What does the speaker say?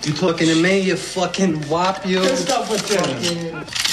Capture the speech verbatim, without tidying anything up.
You talking to me, you fucking wop, you? Good stuff with dinner. Fucking...